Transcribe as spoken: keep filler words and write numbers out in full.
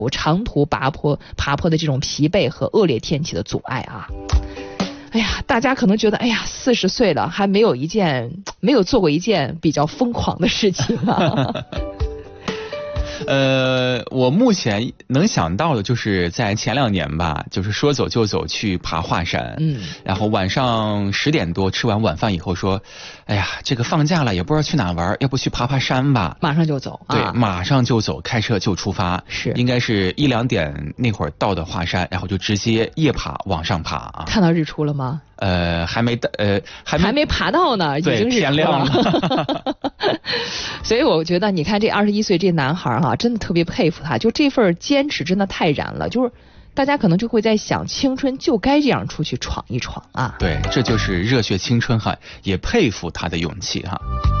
长途爬坡爬坡的这种疲惫和恶劣天气的阻碍啊。哎呀，大家可能觉得，哎呀，四十岁了还没有一件没有做过一件比较疯狂的事情啊。 呃，我目前能想到的就是在前两年吧，就是说走就走去爬华山，嗯，然后晚上十点多吃完晚饭以后说，哎呀，这个放假了也不知道去哪玩，要不去爬爬山吧？ 马上就走，啊、 对，马上就走，开车就出发， 是， 应该是一两点那会儿到的华山，然后就直接夜爬往上爬啊。 看到日出了吗？ 呃，还没呃，还没还没爬到呢，已经是天亮了。 所以我觉得，你看这二十一岁这男孩哈、啊，真的特别佩服他，就这份坚持真的太燃了。就是大家可能就会在想，青春就该这样出去闯一闯啊。 对，这就是热血青春哈，也佩服他的勇气哈。